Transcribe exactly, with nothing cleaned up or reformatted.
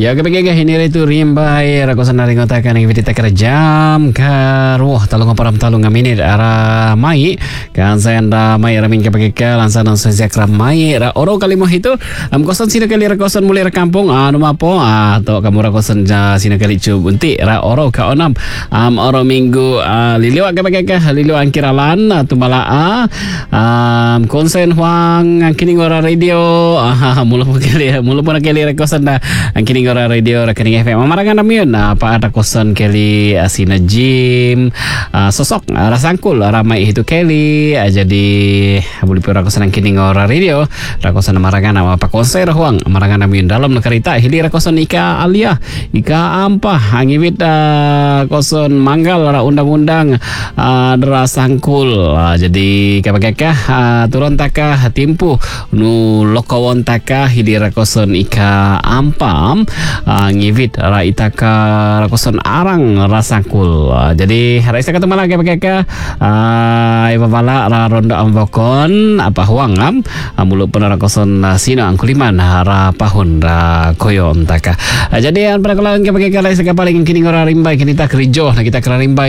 Ya kapag hinira itu rimbay rakosan na ringotakan ng vidita kerjam karuh talong param talong minit ara mai kan saya anda mai ramin kapag lansan ng sejak ramai ra oro kali mo hito am kosan sino kali rakosan muli ra kampung anu mapo ah to kamu rakosan ja sino kali cu bunti ra oro ka onam am oro minggu liliwa kapag liliwa ang kiralan tumala am konsen huang ang kining ora radio ah mula po kali mula po na kali rakosan na ang kining ora radio rekening F M amarangan namin yun apa ada kosan kali asina gym uh, sosok uh, rasangkul ramai itu kali uh, jadi boleh pura kosan ang kining ora radio rakosan amarangan apa konser huang amarangan namin dalam nakarita hili rakosan ika alia ika ampa angibit uh, kosan manggal ra undang-undang uh, rasangkul uh, jadi kapagaka uh, turun taka timpu nu lokawon taka hili rakosan ika ampam Uh, ngivit ra itaka rakosan arang rasangkul uh, jadi ra isa ketemu lagi pakai uh, iba bala ra ronda ambokon apa huangam uh, mulut pun rakosan uh, sino angkuliman ra pahun ra koyo ontaka uh, jadi an para kalawan pakai kala isa paling kini ora rimbai kini tak rijo na kita kala rimbai